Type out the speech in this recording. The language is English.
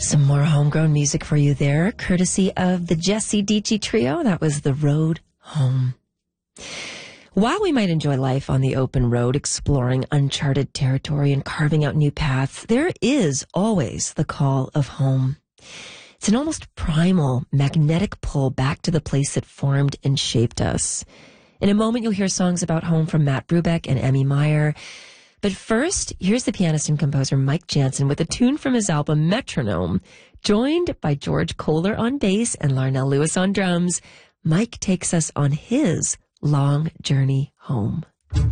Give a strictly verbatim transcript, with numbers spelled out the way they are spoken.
Some more homegrown music for you there, courtesy of the Jesse Dici Trio. That was The Road Home. While we might enjoy life on the open road, exploring uncharted territory and carving out new paths, there is always the call of home. It's an almost primal, magnetic pull back to the place that formed and shaped us. In a moment, you'll hear songs about home from Matt Brubeck and Emmy Meyer. But first, here's the pianist and composer Mike Jansen with a tune from his album Metronome, joined by George Kohler on bass and Larnell Lewis on drums. Mike takes us on his long journey home.